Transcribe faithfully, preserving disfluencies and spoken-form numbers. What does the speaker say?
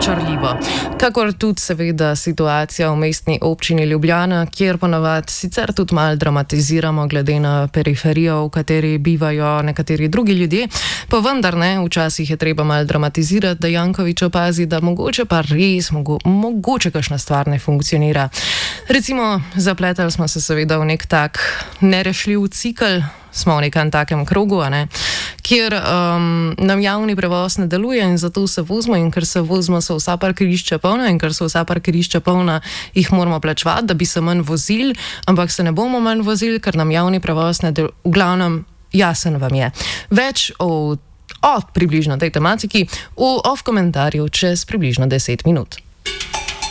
očarljivo. Kakor tudi seveda situacija v mestni občini Ljubljana, kjer ponavadi sicer tudi malo dramatiziramo glede na periferijo, v kateri bivajo nekateri drugi ljudje, pa vendar ne, včasih je treba malo dramatizirati, da Janković opazi, da mogoče pa res, mogo, mogoče kakšna stvar ne funkcionira. Recimo, zapletali smo se seveda v nek tak nerešljiv cikel, smo v nekem takem krogu, a ne, kjer um, nam javni prevoz ne deluje in zato se vozimo in ker se vozimo, so vsa parkirišča polna in ker so vsa parkirišča polna, jih moramo plačevati, da bi se manj vozili, ampak se ne bomo manj vozili, ker nam javni prevoz ne deluje. V glavnem, jasen vam je. Več o, o približno tej tematiki v off komentarju čez približno deset minut.